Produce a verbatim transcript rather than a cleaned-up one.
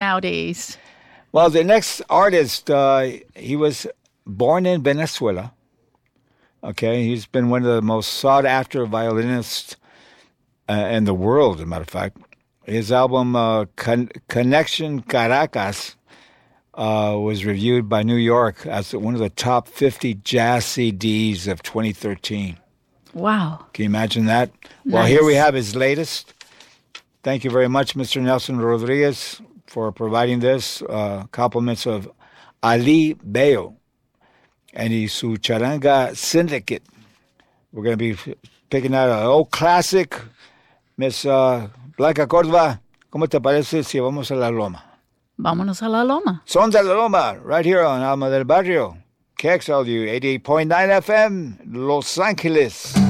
nowadays? Well, the next artist, uh, he was born in Venezuela. Okay, he's been one of the most sought-after violinists uh, in the world, as a matter of fact. His album, uh, Con- Connection Caracas, uh, was reviewed by New York as one of the top fifty jazz C Ds of twenty thirteen. Wow. Can you imagine that? Nice. Well, here we have his latest. Thank you very much, Mister Nelson Rodriguez, for providing this. Uh, compliments of Ali Bayo and his su Charanga Syndicate. We're going to be picking out an old classic. Miss uh, Blanca Córdoba, ¿cómo te parece si vamos a La Loma? Vámonos a La Loma. Son de La Loma, right here on Alma del Barrio. K X L U eighty-eight point nine F M, Los Angeles.